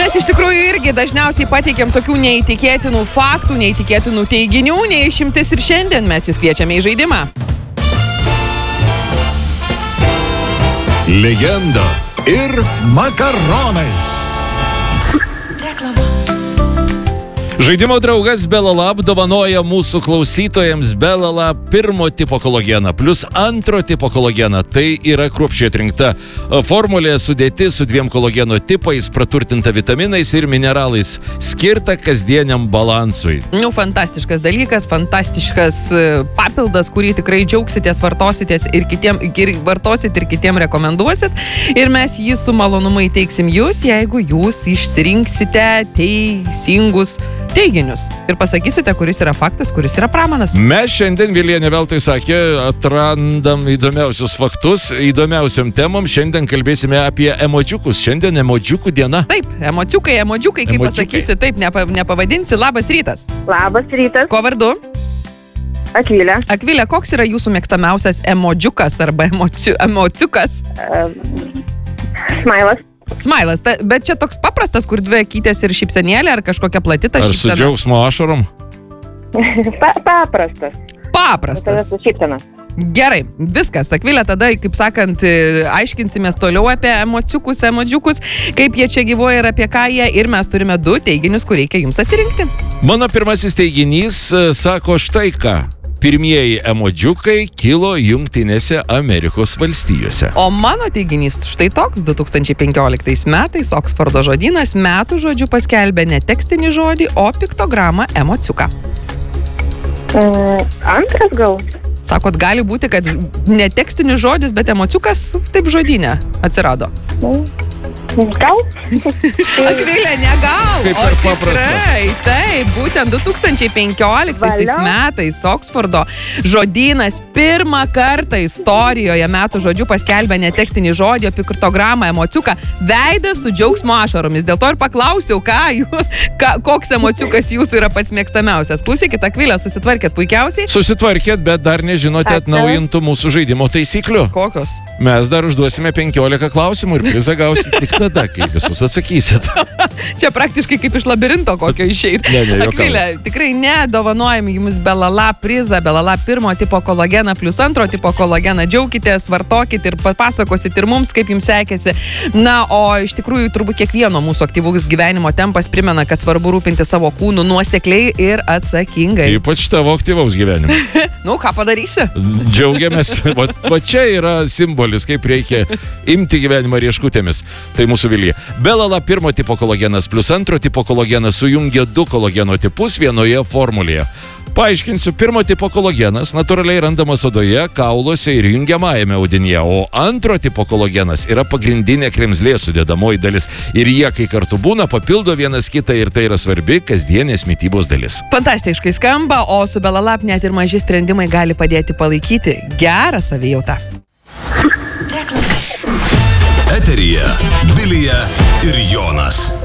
mes iš tikrųjų irgi dažniausiai pateikėm tokių neįtikėtinų faktų, neįtikėtinų teiginių, neišimtis ir šiandien mes jūs kviečiame į žaidimą. Legendos ir makaronai. Reklama. Žaidimo draugas Belala apdovanoja mūsų klausytojams Belala pirmo tipo kolageną plus antro tipo kolageną. Tai yra kruopščiai atrinkta formulė sudėti su 2 kolageno tipais, praturtinta vitaminais ir mineralais, skirta kasdieniam balansui. Fantastiškas dalykas, fantastiškas papildas, kurį tikrai džiaugsitės, vartositės ir kitiem rekomenduosit. Ir mes jį su malonumu įteiksim jūs, jeigu jūs išsirinksite teisingus teiginius ir pasakysite, kuris yra faktas, kuris yra pramanas. Mes šiandien, Vilija neveltui sakė, atrandam įdomiausius faktus, įdomiausiam temom. Šiandien kalbėsime apie emodžiukus. Šiandien emodžiukų diena. Taip, emodžiukai, kaip pasakysi, taip, nepavadinsi. Labas rytas. Labas rytas. Ko vardu? Akvilė. Akvilė, koks yra jūsų mėgstamiausias emodžiukas arba emociukas? Smailas. Smailas, bet čia toks paprastas, kur 2 akytės ir šypsenėlė, ar kažkokia plati ta šypsena? Ar su džiaugsmo ašarom? Paprastas. Paprastas. Su šypsena. Gerai, viskas. Akvilė, tada, kaip sakant, aiškinsimės toliau apie emodžiukus, kaip jie čia gyvuoja ir apie ką jie. Ir mes turime 2 teiginius, kur reikia jums atsirinkti. Mano pirmasis teiginys sako štai ką. Pirmieji emodžiukai kilo Jungtinėse Amerikos valstijose. O mano teiginys štai toks. 2015 metais Oksfordo žodynas metų žodžiu paskelbė ne tekstinį žodį, o piktogramą emociuką. Antras gal? Sakot, gali būti, kad ne tekstinis žodis, bet emociukas taip žodyne atsirado. Gal? Akvilė, ne gal. Kaip ir paprasta. Tikrai, taip, būtent 2015 metais Oksfordo žodynas pirmą kartą istorijoje metų žodžiu paskelbė ne tekstinį žodį, o piktogramą emociuką veidas su džiaugsmo ašaromis. Dėl to ir paklausiau, koks emociukas jūsų yra pats mėgstamiausias. Klausykit, Akvilė, susitvarkėt puikiausiai? Susitvarkėt, bet dar nežinote atnaujintų mūsų žaidimo taisyklių. Kokios? Mes dar užduosime 15 klausimų ir prizą gausit tik tada, kai visus atsakysit. Čia praktiškai kaip iš labirinto kokio išeit. Akvilė, tikrai nedovanojam jums Belala prizą, Belala pirmo tipo kolageną plus antro tipo kolageną. Džiaukitės, vartokit ir papasakosit ir mums, kaip jums sekėsi. Na, o iš tikrųjų turbūt kiekvieno mūsų aktyvus gyvenimo tempas primena, kad svarbu rūpinti savo kūnu nuosekliai ir atsakingai. Ypač tavo aktyvaus gyvenimo. Ką padarysi? Džiaugiamės. Va čia yra simbolis, kaip reikia imti gyvenimą rieškutėmis. Tai mūsų Vilija. Belala pirmo tipo kolagenas plus antro tipo kolagenas sujungia 2 kolageno tipus vienoje formulėje. Paaiškinsiu, pirmo tipo kolagenas natūraliai randamas odoje, kauluose ir jungiamajame audinyje, o antro tipo kolagenas yra pagrindinė kremzlė sudedamoji dalis. Ir jie, kai kartu būna, papildo vienas kitą ir tai yra svarbi kasdienės mitybos dalis. Fantastiškai skamba, o su Belala net ir maži sprendimai gali padėti palaikyti gerą savijautą. Eteryje Vilija ir Jonas.